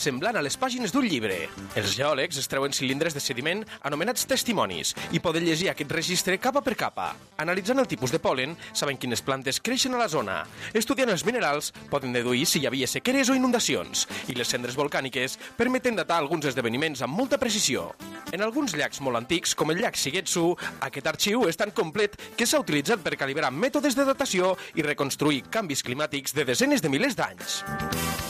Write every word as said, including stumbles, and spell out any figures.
semblant a les pàgines d'un llibre. Els geòlegs es treuen cilindres de sediment anomenats testimonis i poden llegir aquest registre capa per capa. Analitzant el tipus de pol·len, saben quines plantes creixen a la zona. Estudiant els minerals, poden deduir si hi havia sequeres o inundacions. I les cendres volcàniques permeten datar alguns esdeveniments amb molta precisió. En alguns llacs molt antics, com el llac Shigetsu, aquest arxiu és tan complet que s'ha utilitzat per calibrar mètodes de datació i reconstruir canvis climàtics de desenes de milers d'anys.